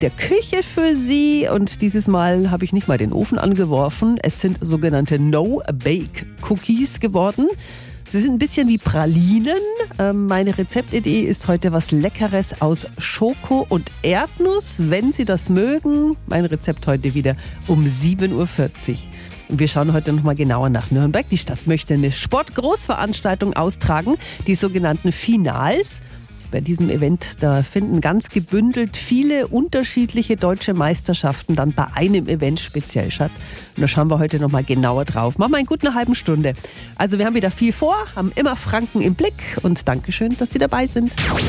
der Küche für Sie. Und dieses Mal habe ich nicht mal den Ofen angeworfen. Es sind sogenannte No-Bake-Cookies geworden. Sie sind ein bisschen wie Pralinen. Meine Rezeptidee ist heute was Leckeres aus Schoko und Erdnuss. Wenn Sie das mögen, mein Rezept heute wieder um 7.40 Uhr. Und wir schauen heute nochmal genauer nach Nürnberg. Die Stadt möchte eine Sportgroßveranstaltung austragen, die sogenannten Finals. Bei diesem Event, da finden ganz gebündelt viele unterschiedliche deutsche Meisterschaften dann bei einem Event speziell statt. Und da schauen wir heute nochmal genauer drauf. Machen wir in gut einer halben Stunde. Also wir haben wieder viel vor, haben immer Franken im Blick und Dankeschön, dass Sie dabei sind.